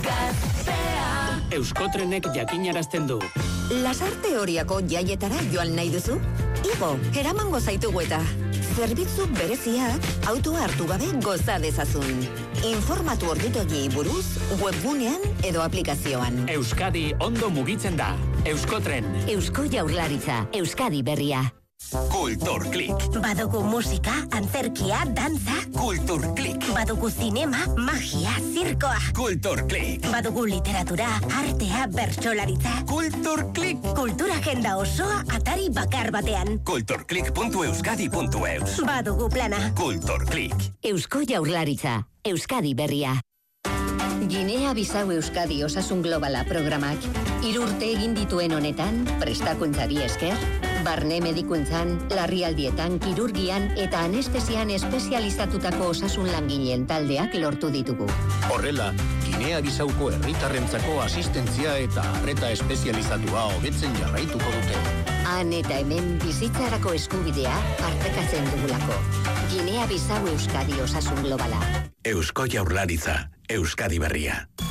Gaztea. Euskotrenek jakinarazten du. Lasarte Horiako jaietara joan nahi duzu? Igo, eramango zaitugu eta zerbitzu bereziak autoa hartu gabe goza dezazun. Informatu ordutegiei buruz, webgunean edo aplikazioan. Euskadi ondo mugitzen da. Euskotren. Eusko Jaurlaritza, Euskadi berria. Kulturklik. Badugu musika, antzerkia, dantza. Kulturklik. Badugu zinema, magia, zirkoa. Kulturklik. Badugu literatura, artea, bertsolaritza. Kulturklik. Kultura agenda osoa atari bakar batean. Kulturklik.euskadi.eus. Badugu plana. Kulturklik. Eusko Jaurlaritza, Euskadi berria. Ginea Bisau Euskadi Osasun Globala programak 3 urte egin dituen honetan, prestakuntzari esker, barne medikuntzan, larrialdietan, kirurgian eta anestesian espezializatutako osasun langileen taldeak lortu ditugu. Horrela, Ginea Bisauko herritarrentzako asistentzia eta arreta espezializatua hobetzen jarraituko dute. Han eta hemen bizitzarako eskubidea partekatzen dugulako. Ginea Bisau Euskadi Osasun Globala. Eusko Jaurlaritza, Euskadi berria.